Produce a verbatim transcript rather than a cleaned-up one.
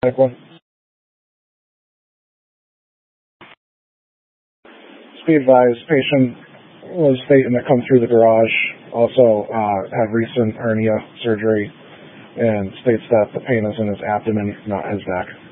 Like one. Be advised, patient was stating to come through the garage, also uh, had recent hernia surgery, and states that the pain is in his abdomen, not his back.